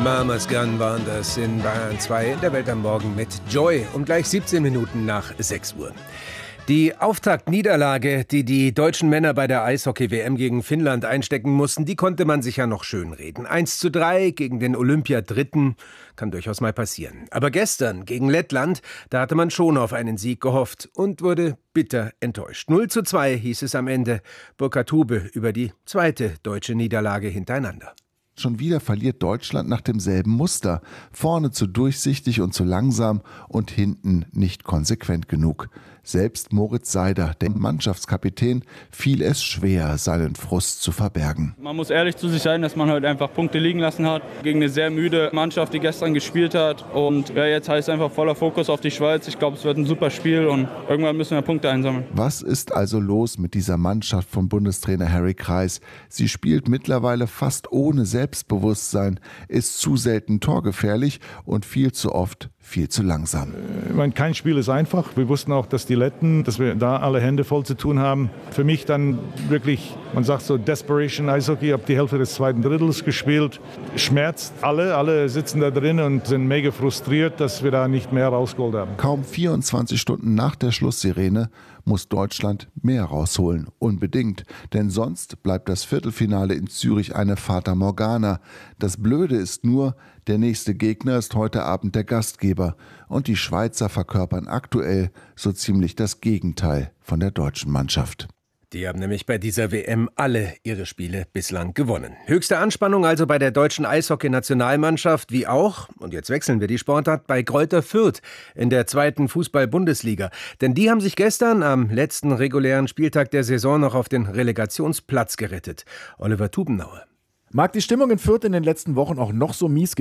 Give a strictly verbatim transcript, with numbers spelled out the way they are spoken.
Mama's Gun waren das in Bayern zwei in der Welt am Morgen mit Joy um gleich siebzehn Minuten nach sechs Uhr. Die Auftaktniederlage, die die deutschen Männer bei der Eishockey-W M gegen Finnland einstecken mussten, die konnte man sich ja noch schönreden. eins zu drei gegen den Olympiadritten kann durchaus mal passieren. Aber gestern gegen Lettland, da hatte man schon auf einen Sieg gehofft und wurde bitter enttäuscht. null zu zwei hieß es am Ende. Burkhard Hube über die zweite deutsche Niederlage hintereinander. Schon wieder verliert Deutschland nach demselben Muster. Vorne zu durchsichtig und zu langsam und hinten nicht konsequent genug. Selbst Moritz Seider, der Mannschaftskapitän, fiel es schwer, seinen Frust zu verbergen. Man muss ehrlich zu sich sein, dass man heute einfach Punkte liegen lassen hat gegen eine sehr müde Mannschaft, die gestern gespielt hat. Und ja, jetzt heißt es einfach voller Fokus auf die Schweiz. Ich glaube, es wird ein super Spiel und irgendwann müssen wir Punkte einsammeln. Was ist also los mit dieser Mannschaft von Bundestrainer Harry Kreis? Sie spielt mittlerweile fast ohne Selbstbewusstsein, ist zu selten torgefährlich und viel zu oft viel zu langsam. Ich meine, kein Spiel ist einfach. Wir wussten auch, dass die Letten, dass wir da alle Hände voll zu tun haben. Für mich dann wirklich, man sagt so Desperation Eishockey, ab die Hälfte des zweiten Drittels gespielt. Schmerzt alle, alle sitzen da drin und sind mega frustriert, dass wir da nicht mehr rausgeholt haben. Kaum vierundzwanzig Stunden nach der Schlusssirene muss Deutschland mehr rausholen. Unbedingt. Denn sonst bleibt das Viertelfinale in Zürich eine Fata Morgana. Das Blöde ist nur, der nächste Gegner ist heute Abend der Gastgeber. Und die Schweizer verkörpern aktuell so ziemlich das Gegenteil von der deutschen Mannschaft. Die haben nämlich bei dieser W M alle ihre Spiele bislang gewonnen. Höchste Anspannung also bei der deutschen Eishockey-Nationalmannschaft, wie auch, und jetzt wechseln wir die Sportart, bei Greuther Fürth in der zweiten Fußball-Bundesliga. Denn die haben sich gestern am letzten regulären Spieltag der Saison noch auf den Relegationsplatz gerettet. Oliver Tubenauer. Mag die Stimmung in Fürth in den letzten Wochen auch noch so mies